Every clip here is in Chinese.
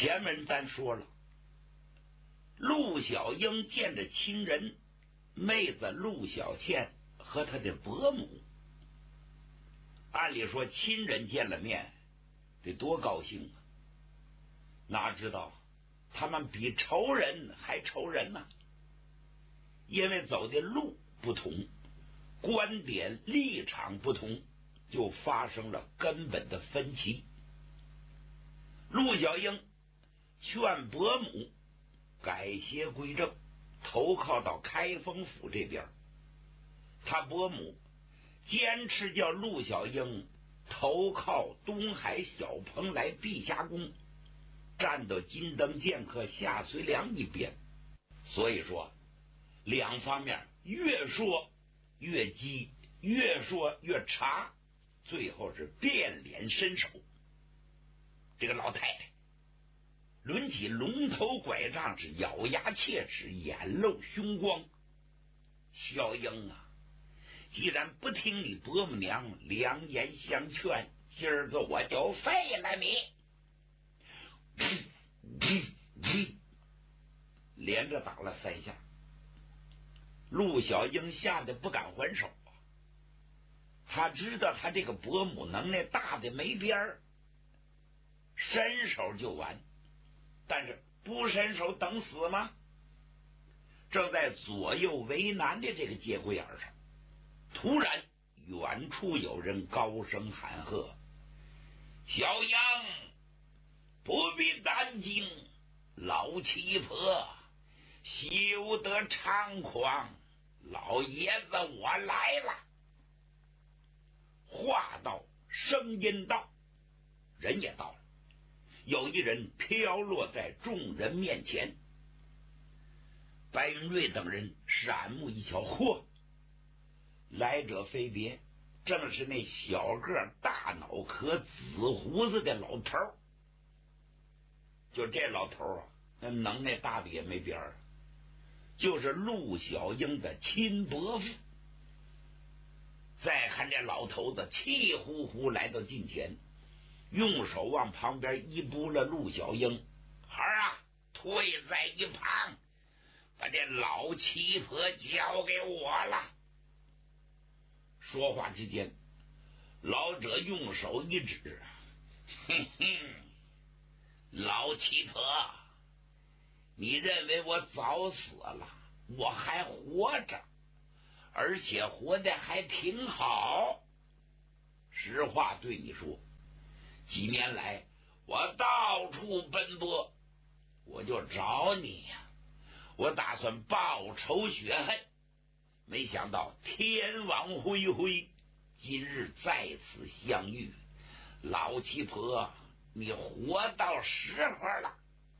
前面咱说了，陆小英见着亲人妹子陆小倩和他的伯母，按理说亲人见了面得多高兴啊，哪知道他们比仇人还仇人呢，因为走的路不同，观点立场不同，就发生了根本的分歧。陆小英劝伯母改邪归正，投靠到开封府这边，他伯母坚持叫陆小英投靠东海小蓬莱碧霞宫，站到金灯剑客夏遂良一边。所以说两方面越说越激，越说越差，最后是变脸伸手。这个老太太抡起龙头拐杖，是咬牙切齿，眼露凶光。小英啊，既然不听你伯母娘良言相劝，今儿个我就废了你！连着打了3下，陆小英吓得不敢还手啊！他知道他这个伯母能耐大的没边儿，伸手就完，但是不伸手等死吗？正在左右为难的这个节骨眼上，突然远处有人高声喊喝：小杨，不必担惊，老七婆休得猖狂，老爷子我来了。话到声音到，人也到了，有一人飘落在众人面前。白云瑞等人闪目一瞧，嚯，来者非别，正是那小个大脑壳紫胡子的老头。就这老头啊，那能耐大的也没边儿，就是陆小英的亲伯父。再看这老头子气呼呼来到近前，用手往旁边一拨了陆小英：孩儿啊，退在一旁，把这老七婆交给我了。说话之间，老者用手一指：哼哼，老七婆，你认为我早死了，我还活着，而且活得还挺好。实话对你说，几年来我到处奔波，我就找你呀，我打算报仇雪恨，没想到天网恢恢，今日在此相遇。老七婆，你活到时候了。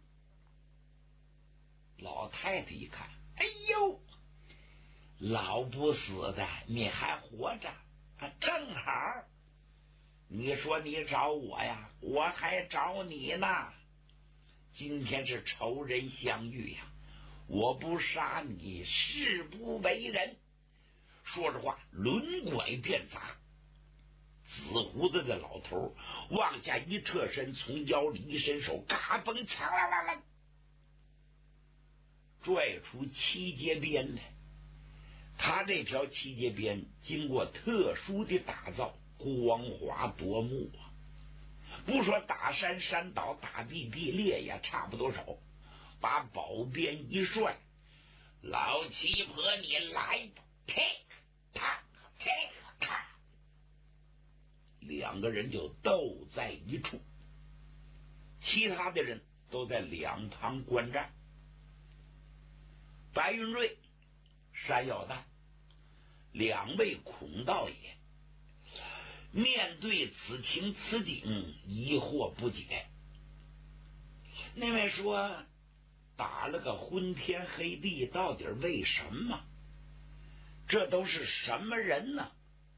老太太一看，哎呦，老不死的你还活着，正好。你说你找我呀，我还找你呢。今天是仇人相遇呀，我不杀你誓不为人。说着话轮拐便砸，紫胡子的老头往下一侧身，从腰里一伸手，嘎嘣抢啦，拽出七节鞭来。他这条七节鞭经过特殊的打造，光滑夺目啊！不说打山山倒，打地地裂呀，差不多少。把宝鞭一甩，老七婆你来吧，啪啪啪啪，两个人就斗在一处，其他的人都在两旁观战。白云瑞、山药蛋两位孔道爷面对此情此景，疑惑不解。那位说打了个昏天黑地，到底为什么？这都是什么人呢？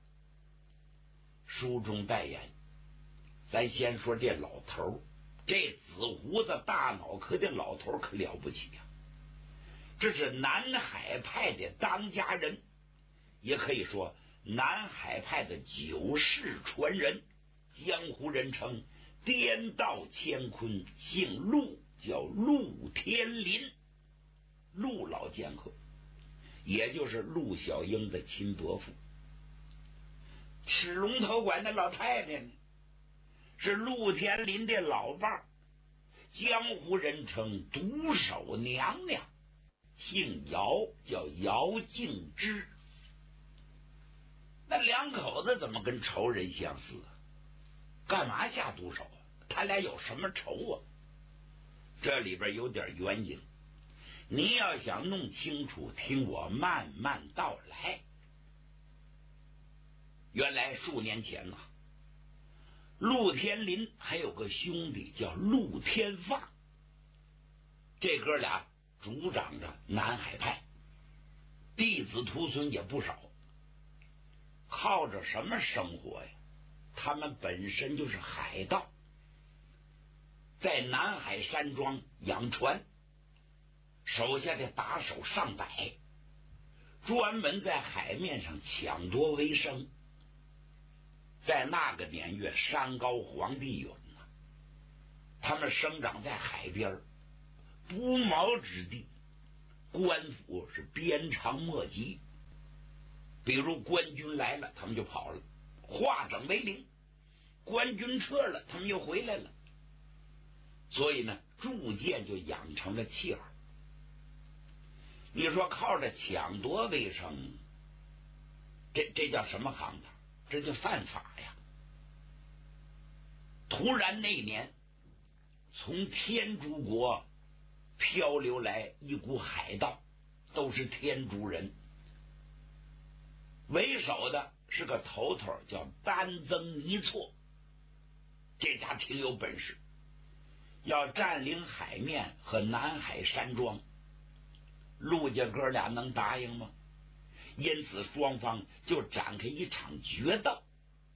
书中代言，咱先说这老头，这紫胡子大脑壳的老头可了不起呀！这是南海派的当家人，也可以说南海派的九世传人，江湖人称颠倒乾坤，姓陆，叫陆天林，陆老剑客，也就是陆小英的亲伯父。吃龙头馆的老太太呢，是陆天林的老伴儿，江湖人称独守娘娘，姓姚，叫姚敬之。那两口子怎么跟仇人相似啊？干嘛下毒手啊？他俩有什么仇啊？这里边有点原因，你要想弄清楚，听我慢慢道来。原来数年前呐，陆天林还有个兄弟叫陆天放，这哥俩主掌着南海派，弟子徒孙也不少。靠着什么生活呀？他们本身就是海盗，在南海山庄养船，手下的打手上百，专门在海面上抢夺为生。在那个年月，山高皇帝远啊，他们生长在海边，不毛之地，官府是鞭长莫及。比如官军来了，他们就跑了，化整为零；官军撤了，他们又回来了。所以呢，逐渐就养成了气儿。你说靠着抢夺为生，这叫什么行当？这就犯法呀！突然那年，从天竺国漂流来一股海盗，都是天竺人，为首的是个头头，叫丹增尼措。这家挺有本事，要占领海面和南海山庄。陆家哥俩能答应吗？因此双方就展开一场决斗。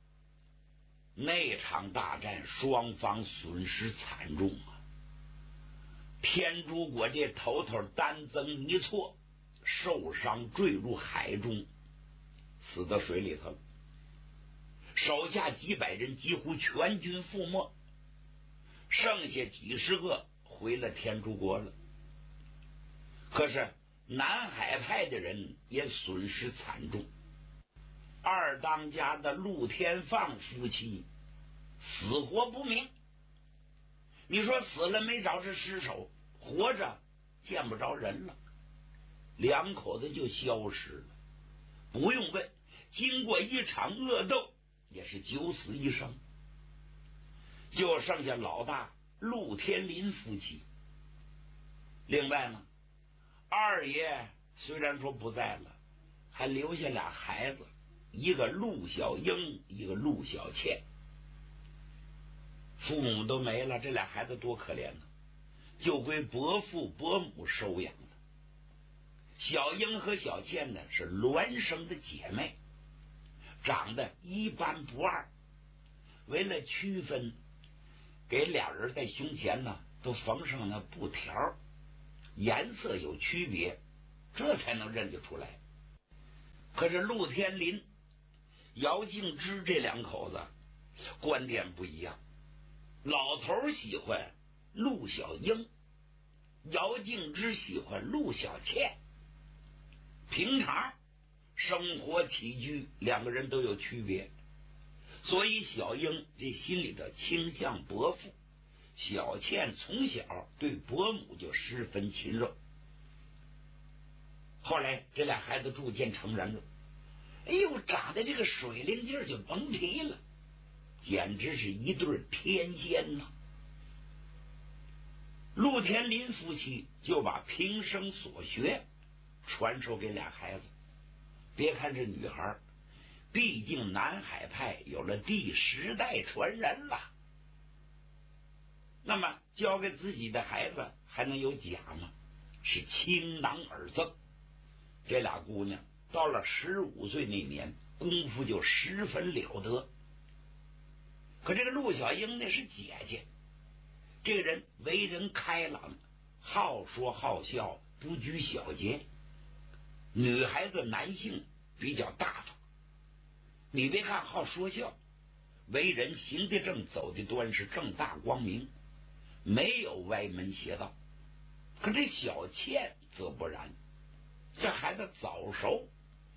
那场大战双方损失惨重啊！天竺国这头头丹增尼措受伤坠入海中，死到水里头了，手下几百人几乎全军覆没，剩下几十个回了天竺国了。可是南海派的人也损失惨重，二当家的陆天放夫妻死活不明。你说死了没找着尸首，活着见不着人了，两口子就消失了。不用问，经过一场恶斗，也是九死一生。就剩下老大陆天林夫妻。另外呢，二爷虽然说不在了，还留下俩孩子，一个陆小英，一个陆小倩。父母都没了，这俩孩子多可怜呢，就归伯父伯母收养了。小英和小倩呢是孪生的姐妹，长得一般不二。为了区分，给俩人在胸前呢都缝上了布条，颜色有区别，这才能认得出来。可是陆天林、姚敬之这两口子观点不一样，老头喜欢陆小英，姚敬之喜欢陆小倩。平常生活起居两个人都有区别，所以小英这心里头倾向伯父，小倩从小对伯母就十分亲热。后来这俩孩子逐渐成人了，哎呦，长得这个水灵劲儿就甭提了，简直是一对天仙呐！陆天林夫妻就把平生所学传授给俩孩子。别看这女孩，毕竟南海派有了第10代传人了，那么交给自己的孩子还能有假吗？是倾囊而赠。这俩姑娘到了15岁那年，功夫就十分了得。可这个陆小英呢是姐姐，这个人为人开朗，好说好笑，不拘小节。女孩子男性比较大方，你别看好说笑， 为人行得正，走得端，是正大光明，没有歪门邪道。可这小倩则不然，这孩子早熟，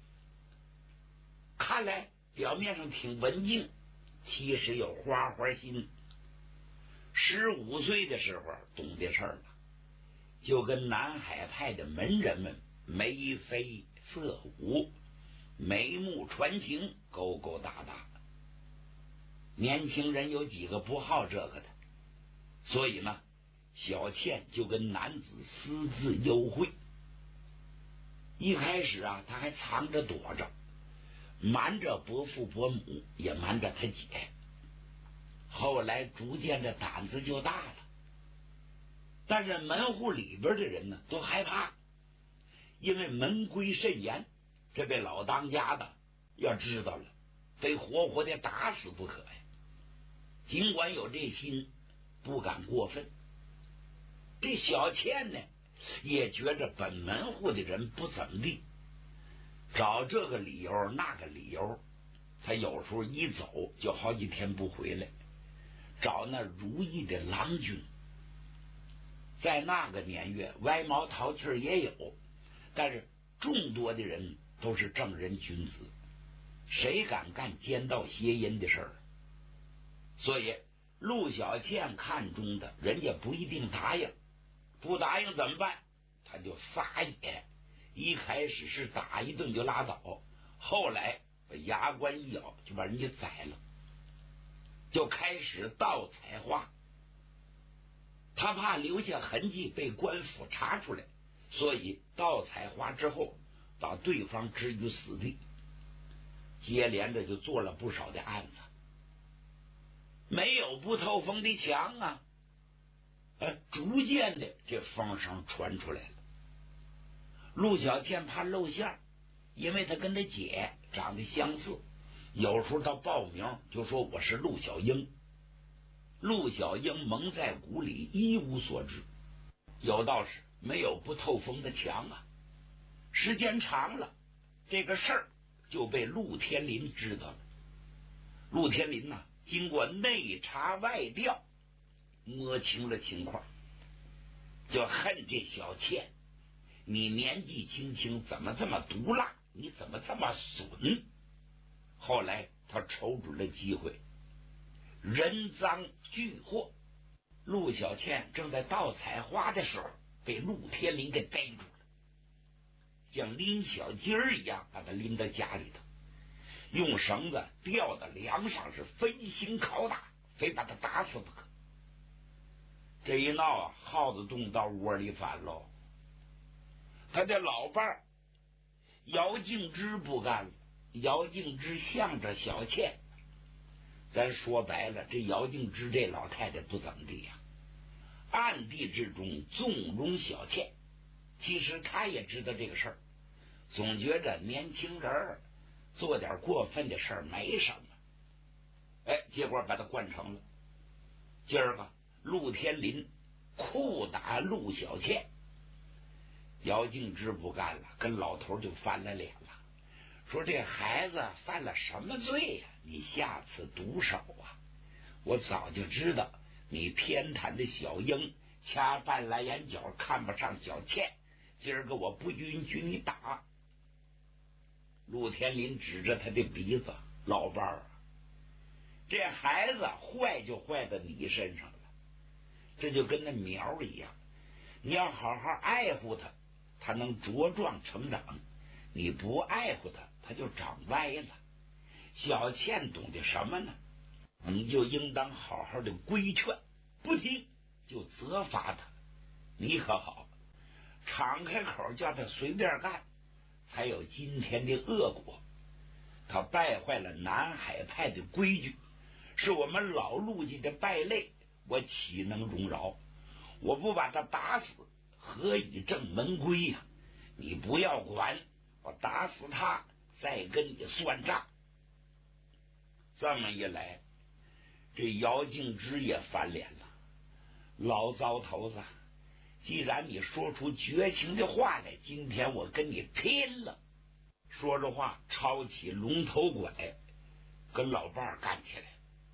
看来表面上挺文静，其实有花花心。15岁的时候懂这事儿了，就跟南海派的门人们眉飞色舞，眉目传情，勾勾搭搭。年轻人有几个不好这个的，所以呢，小倩就跟男子私自幽会。一开始啊，他还藏着躲着，瞒着伯父伯母，也瞒着他姐。后来逐渐的胆子就大了，但是门户里边的人呢都害怕，因为门规甚严，这位老当家的要知道了，非活活的打死不可呀。尽管有这心，不敢过分。这小倩呢，也觉着本门户的人不怎么地，找这个理由那个理由，他有时候一走就好几天不回来，找那如意的郎君。在那个年月，歪毛淘气也有，但是众多的人都是正人君子，谁敢干奸盗邪淫的事儿？所以陆小倩看中的人家不一定答应，不答应怎么办？他就撒野。一开始是打一顿就拉倒，后来把牙关一咬就把人家宰了，就开始盗采花。他怕留下痕迹被官府查出来，所以盗采花之后把对方置于死地，接连着就做了不少的案子。没有不透风的墙啊，逐渐的这风声传出来了。陆小倩怕露馅，因为她跟她姐长得相似，有时候她报名就说我是陆小英。陆小英蒙在鼓里，一无所知，有道是没有不透风的墙啊。时间长了，这个事儿就被陆天林知道了。陆天林呢，经过内查外调，摸清了情况，就恨这小倩，你年纪轻轻怎么这么毒辣，你怎么这么损？后来他瞅准了机会，人赃俱获。陆小倩正在盗采花的时候，被陆天林给逮住了，像拎小鸡儿一样把他拎到家里头，用绳子吊到梁上，是分刑拷打，非把他打死不可。这一闹啊，耗子洞到窝里反喽。他的老伴儿姚敬之不干了。姚敬之向着小倩，咱说白了，这姚敬之这老太太不怎么地呀，暗地之中纵容小倩。其实他也知道这个事儿，总觉着年轻人做点过分的事儿没什么，结果把他惯成了。今儿个陆天林酷打陆小倩，姚敬之不干了，跟老头就翻了脸了，说这孩子犯了什么罪呀？你下次毒手啊！我早就知道你偏袒的小英，掐半拉眼角，看不上小倩，今儿个我不允许你打。陆天林指着他的鼻子，老伴儿，这孩子坏就坏到你身上了，这就跟那苗一样，你要好好爱护他，他能茁壮成长，你不爱护他，他就长歪了。小倩懂得什么呢？你就应当好好的规劝，不听就责罚他。你可好，敞开口叫他随便干，才有今天的恶果。他败坏了南海派的规矩，是我们老陆家的败类，我岂能容饶？我不把他打死，何以正门规呀？你不要管，我打死他再跟你算账。这么一来，这姚敬之也翻脸了。老糟头子，既然你说出绝情的话来，今天我跟你拼了！说着话，抄起龙头拐，跟老伴儿干起来。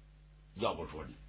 要不说呢，